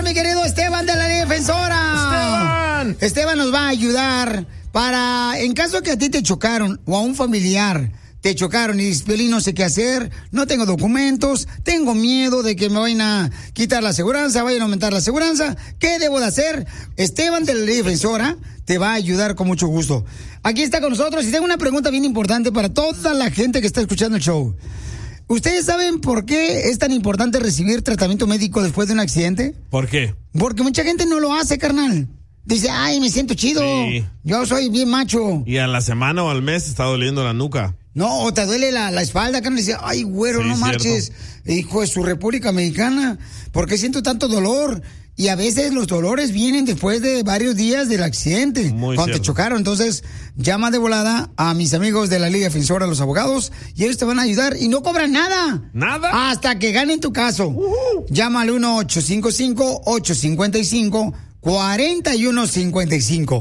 mi querido Esteban de la Liga Defensora. Esteban nos va a ayudar para, en caso que a ti te chocaron o a un familiar te chocaron y dices, Piolín, no sé qué hacer, no tengo documentos, tengo miedo de que me vayan a quitar la aseguranza, vayan a aumentar la aseguranza, ¿qué debo de hacer? Esteban de la Liga Defensora te va a ayudar con mucho gusto. Aquí está con nosotros y tengo una pregunta bien importante para toda la gente que está escuchando el show. ¿Ustedes saben por qué es tan importante recibir tratamiento médico después de un accidente? ¿Por qué? Porque mucha gente no lo hace, carnal. Dice, ay, me siento chido, sí. Yo soy bien macho. Y a la semana o al mes está doliendo la nuca. No, o te duele la espalda, carnal, y dice, ay, güero, sí, no marches, hijo de su República Mexicana, ¿por qué siento tanto dolor? Y a veces los dolores vienen después de varios días del accidente, cuando te chocaron. Entonces, llama de volada a mis amigos de la Liga Defensora, los abogados, y ellos te van a ayudar y no cobran nada. ¿Nada? Hasta que ganen tu caso. Llama al 1-855-855-4155.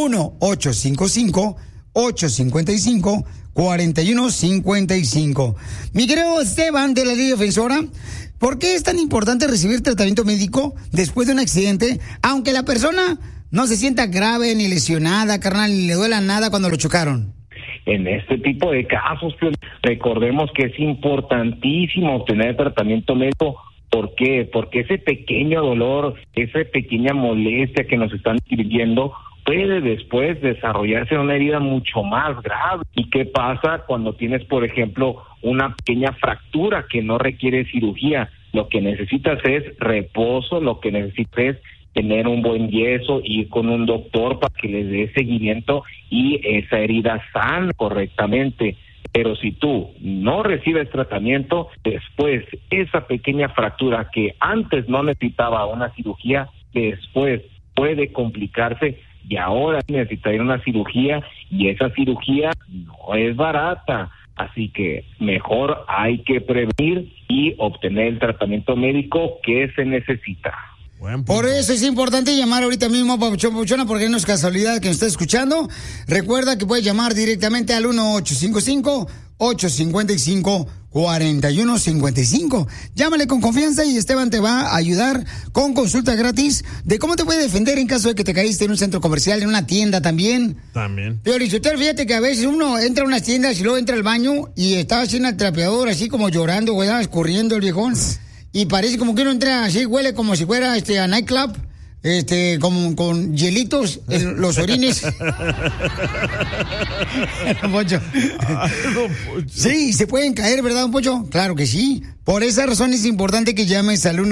1-855-855-4155. Mi querido Esteban de la Liga Defensora, ¿por qué es tan importante recibir tratamiento médico después de un accidente, aunque la persona no se sienta grave ni lesionada, carnal, ni le duela nada cuando lo chocaron? En este tipo de casos, recordemos que es importantísimo obtener tratamiento médico. ¿Por qué? Porque ese pequeño dolor, esa pequeña molestia que nos están describiendo puede después desarrollarse en una herida mucho más grave. ¿Y qué pasa cuando tienes, por ejemplo, una pequeña fractura que no requiere cirugía? Lo que necesitas es reposo, lo que necesitas es tener un buen yeso, ir con un doctor para que les dé seguimiento y esa herida sana correctamente. Pero si tú no recibes tratamiento, después esa pequeña fractura que antes no necesitaba una cirugía, después puede complicarse y ahora necesitaría una cirugía y esa cirugía no es barata. Así que mejor hay que prevenir y obtener el tratamiento médico que se necesita. Por eso es importante llamar ahorita mismo, Papuchona, porque no es casualidad que nos esté escuchando. Recuerda que puedes llamar directamente al 1-855-855-4155. Llámale con confianza y Esteban te va a ayudar con consulta gratis de cómo te puede defender en caso de que te caíste en un centro comercial, en una tienda también. Pero fíjate que a veces uno entra a unas tiendas y luego entra al baño y está así en el trapeador, así como llorando, güey, escurriendo el viejón. Y parece como que uno entra así, huele como si fuera a nightclub, como con hielitos en los orines. Don Poncho. Sí, se pueden caer, ¿verdad, Don Poncho? Claro que sí. Por esa razón es importante que llames al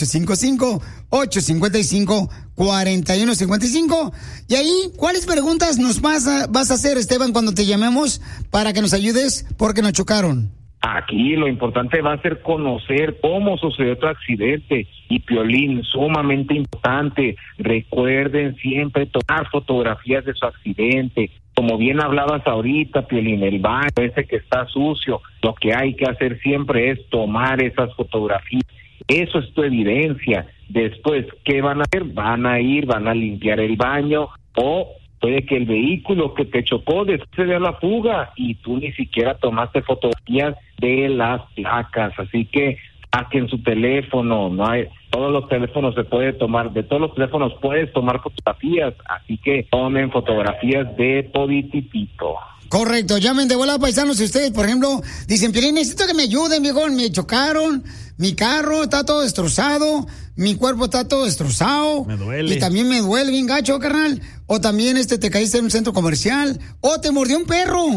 1-855-855-4155. Y ahí, ¿cuáles preguntas nos vas a hacer, Esteban, cuando te llamemos para que nos ayudes porque nos chocaron? Aquí lo importante va a ser conocer cómo sucedió tu accidente. Y Piolín, sumamente importante, recuerden siempre tomar fotografías de su accidente. Como bien hablabas ahorita, Piolín, el baño ese que está sucio, lo que hay que hacer siempre es tomar esas fotografías. Eso es tu evidencia. Después, ¿qué van a hacer? Van a limpiar el baño o puede que el vehículo que te chocó después se dé a la fuga y tú ni siquiera tomaste fotografías de las placas. Así que saquen su teléfono, todos los teléfonos se puede tomar, de todos los teléfonos puedes tomar fotografías, así que tomen fotografías de todititito. Correcto, llamen de volada, paisanos, si ustedes, por ejemplo, dicen, Piolín, necesito que me ayuden, viejo, me chocaron, mi carro está todo destrozado, mi cuerpo está todo destrozado. Me duele. Y también me duele bien gacho, carnal. O también te caíste en un centro comercial, o te mordió un perro.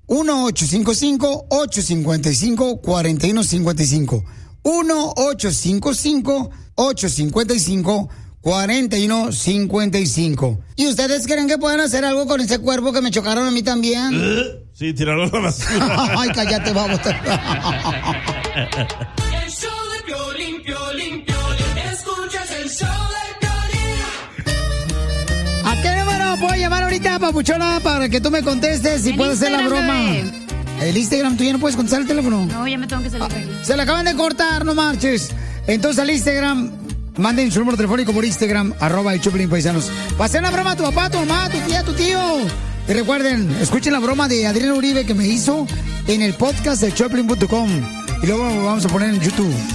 1-855-855-4155. 1-855-855-4155. ¿Y ustedes creen que pueden hacer algo con ese cuerpo que me chocaron a mí también? Sí, tirarlo a la basura. Ay, cállate, vamos. El show de Piolín, Piolín, Piolín. Escuchas el show de Piolín. ¿A qué número puedo llamar ahorita, Papuchona, para que tú me contestes y puedas hacer la broma? El Instagram, ¿tú ya no puedes contestar el teléfono? No, ya me tengo que salir de aquí. Se le acaban de cortar, no marches. Entonces al Instagram, manden su número telefónico por Instagram, @el Choplin Paisanos. Para hacer una broma a tu papá, a tu mamá, a tu tía, a tu tío. Y recuerden, escuchen la broma de Adrián Uribe que me hizo en el podcast de Choplin.com. Y luego lo vamos a poner en YouTube.